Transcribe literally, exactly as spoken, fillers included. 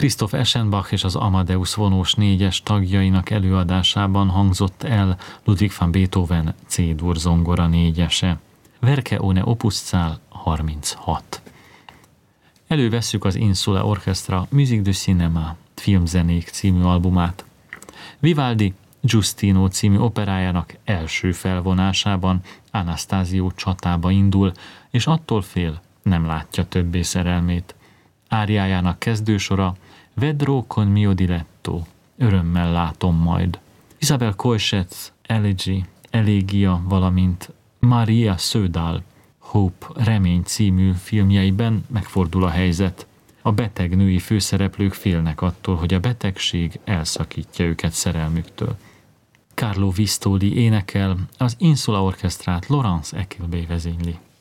Christoph Eschenbach és az Amadeus vonós négyes tagjainak előadásában hangzott el Ludwig van Beethoven C-dur zongora négyese. Werke ohne Opuszahl harminchat. Elővesszük az Insula Orchestra Musique du Cinéma filmzenék című albumát. Vivaldi Giustino című operájának első felvonásában Anastasio csatába indul, és attól fél, nem látja többé szerelmét. Áriájának kezdősora Vedrò con mio diletto, örömmel látom majd. Isabel Coixet Elegy, Elégia, valamint Maria Södal Hope, remény című filmjeiben megfordul a helyzet. A beteg női főszereplők félnek attól, hogy a betegség elszakítja őket szerelmüktől. Carlo Vistoli énekel, az Insula Orchestrát Laurence Ekelby vezényli.